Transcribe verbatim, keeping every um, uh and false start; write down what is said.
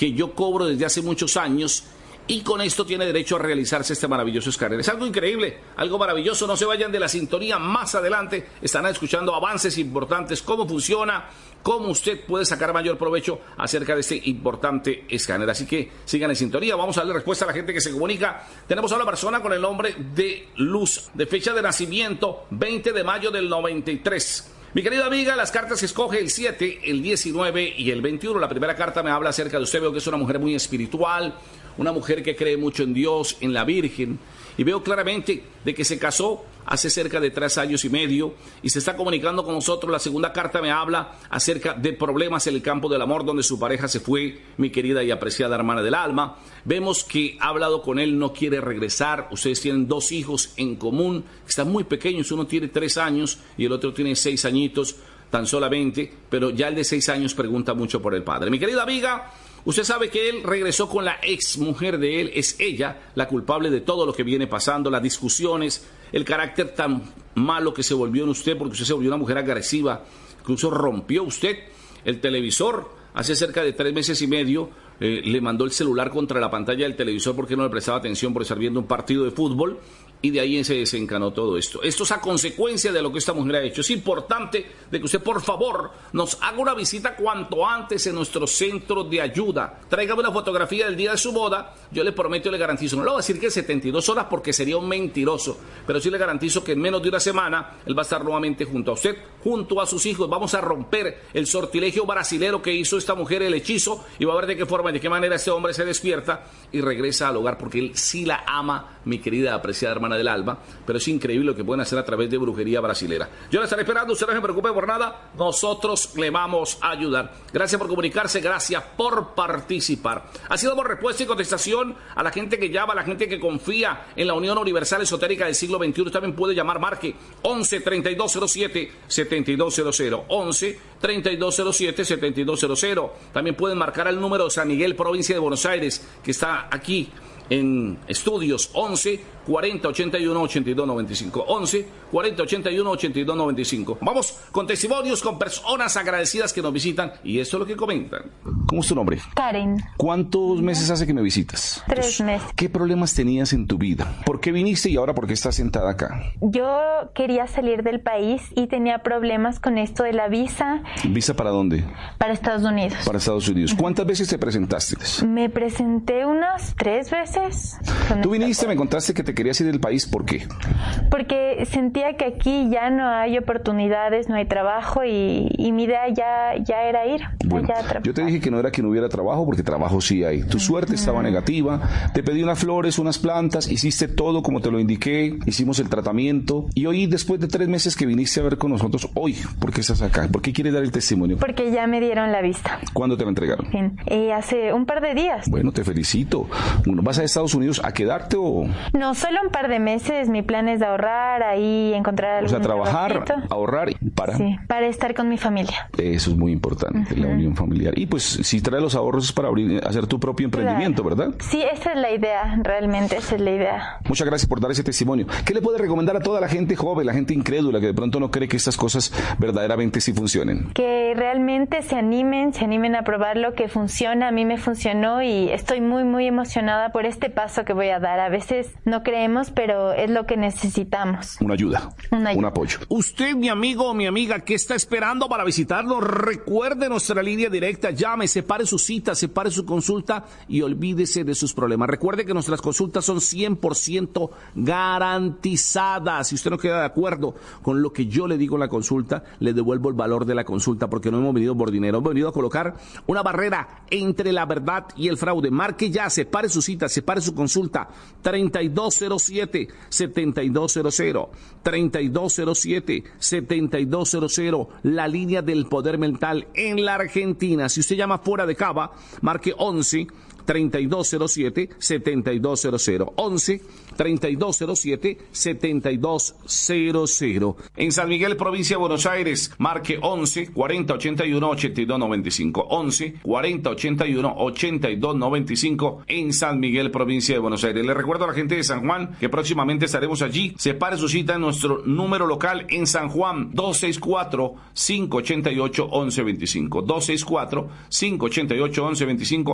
que yo cobro desde hace muchos años y con esto tiene derecho a realizarse este maravilloso escáner. Es algo increíble, algo maravilloso. No se vayan de la sintonía. Más adelante estarán escuchando avances importantes, cómo funciona, cómo usted puede sacar mayor provecho acerca de este importante escáner. Así que sigan en sintonía. Vamos a darle respuesta a la gente que se comunica. Tenemos a una persona con el nombre de Luz, de fecha de nacimiento veinte de mayo del noventa y tres. Mi querida amiga, las cartas que escoge el siete, el diecinueve y el veintiuno. La primera carta me habla acerca de usted. Veo que es una mujer muy espiritual, una mujer que cree mucho en Dios, en la Virgen, y veo claramente de que se casó hace cerca de tres años y medio y se está comunicando con nosotros. La segunda carta me habla acerca de problemas en el campo del amor, donde su pareja se fue, mi querida y apreciada hermana del alma. Vemos que ha hablado con él, no quiere regresar. Ustedes tienen dos hijos en común, están muy pequeños, uno tiene tres años y el otro tiene seis añitos tan solamente, pero ya el de seis años pregunta mucho por el padre. Mi querida amiga, usted sabe que él regresó con la ex mujer de él. Es ella la culpable de todo lo que viene pasando, las discusiones, el carácter tan malo que se volvió en usted, porque usted se volvió una mujer agresiva. Incluso rompió usted el televisor hace cerca de tres meses y medio. Eh, le mandó el celular contra la pantalla del televisor porque no le prestaba atención por estar viendo un partido de fútbol, y de ahí se desencanó todo esto. Esto es a consecuencia de lo que esta mujer ha hecho. Es importante de que usted, por favor, nos haga una visita cuanto antes en nuestro centro de ayuda. Tráigame una fotografía del día de su boda. Yo le prometo y le garantizo, no le voy a decir que setenta y dos horas porque sería un mentiroso, pero sí le garantizo que en menos de una semana él va a estar nuevamente junto a usted, junto a sus hijos. Vamos a romper el sortilegio brasilero que hizo esta mujer, el hechizo, y va a ver de qué forma, de qué manera este hombre se despierta y regresa al hogar, porque él sí la ama, mi querida apreciada hermana del alma. Pero es increíble lo que pueden hacer a través de brujería brasilera. Yo la estaré esperando, usted no se preocupe por nada, nosotros le vamos a ayudar. Gracias por comunicarse, gracias por participar. Así damos respuesta y contestación a la gente que llama, a la gente que confía en la Unión Universal Esotérica del siglo veintiuno. Usted también puede llamar, marque once, treinta y dos cero siete, setenta y dos cero cero, once, treinta y dos cero siete, setenta y dos cero cero. También pueden marcar el número de San Miguel, provincia de Buenos Aires, que está aquí en estudios, once, cuarenta, ochenta y uno, ochenta y dos, noventa y cinco, once, cuarenta, ochenta y uno, ochenta y dos, noventa y cinco. Vamos con testimonios, con personas agradecidas que nos visitan, y esto es lo que comentan. ¿Cómo es tu nombre? Karen. ¿Cuántos meses hace que me visitas? Tres meses. ¿Qué problemas tenías en tu vida? ¿Por qué viniste y ahora por qué estás sentada acá? Yo quería salir del país y tenía problemas con esto de la visa. ¿Visa para dónde? Para Estados Unidos. Para Estados Unidos. ¿Cuántas veces te presentaste? Me presenté unas tres veces. Tú viniste, me contaste que te querías ir del país, ¿por qué? Porque sentía que aquí ya no hay oportunidades, no hay trabajo, y, y mi idea ya, ya era ir. Bueno, yo te dije que no era que no hubiera trabajo, porque trabajo sí hay. Tu suerte uh-huh. estaba negativa, te pedí unas flores, unas plantas, hiciste todo como te lo indiqué, hicimos el tratamiento, y hoy, después de tres meses que viniste a ver con nosotros, hoy, ¿por qué estás acá? ¿Por qué quieres dar el testimonio? Porque ya me dieron la vista. ¿Cuándo te la entregaron? Bien. Eh, hace un par de días. Bueno, te felicito. Bueno, ¿vas a Estados Unidos a quedarte o...? No, solo un par de meses. Mi plan es de ahorrar ahí, encontrar algún O sea, trabajar, trabajito. ahorrar y para... Sí, para estar con mi familia. Eso es muy importante, uh-huh. la unión familiar. Y pues, si traes los ahorros es para abrir, hacer tu propio emprendimiento, claro. ¿verdad? Sí, esa es la idea, realmente esa es la idea. Muchas gracias por dar ese testimonio. ¿Qué le puede recomendar a toda la gente joven, la gente incrédula, que de pronto no cree que estas cosas verdaderamente sí funcionen? Que realmente se animen, se animen a probar lo que funciona. A mí me funcionó y estoy muy, muy emocionada por este paso que voy a dar. A veces no creemos, pero es lo que necesitamos. Una ayuda, Una ayuda. un apoyo. Usted, mi amigo o mi amiga, ¿qué está esperando para visitarnos? Recuerde nuestra línea directa, llame, separe su cita, separe su consulta y olvídese de sus problemas. Recuerde que nuestras consultas son cien por ciento garantizadas. Si usted no queda de acuerdo con lo que yo le digo en la consulta, le devuelvo el valor de la consulta, porque no hemos venido por dinero, hemos venido a colocar una barrera entre la verdad y el fraude. Marque ya, separe su cita, separe su consulta, treinta y dos cero siete, setenta y dos cero cero, treinta y dos cero siete, setenta y dos cero cero, la línea del poder mental en la Argentina. Si usted llama fuera de Cava, marque once, treinta y dos cero siete, setenta y dos cero cero, once, treinta y dos cero siete, setenta y dos cero cero. En San Miguel, provincia de Buenos Aires, marque once, cuarenta, ochenta y uno, ochenta y dos, noventa y cinco, once, cuarenta, ochenta y uno, ochenta y dos, noventa y cinco, en San Miguel, provincia de Buenos Aires. Le recuerdo a la gente de San Juan que próximamente estaremos allí. Separe su cita en nuestro número local en San Juan, dos seis cuatro, cinco ocho ocho, once veinticinco, dos seis cuatro, cinco ocho ocho, once veinticinco.